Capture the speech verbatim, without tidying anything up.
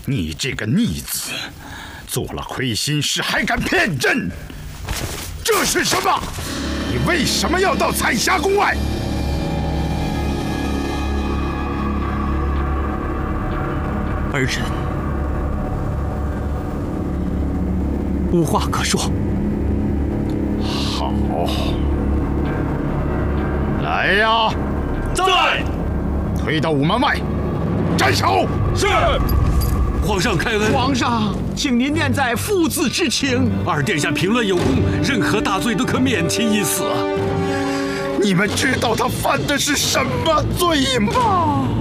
你这个逆子，做了亏心事还敢骗朕，这是什么？你为什么要到彩霞宫外？ 儿臣无话可说。 好，来呀！ 在。 推到午门外，斩首。 是。 皇上开恩。 皇上，请您念在父子之情。 二殿下评论有功，任何大罪都可免其一死。 你们知道他犯的是什么罪吗？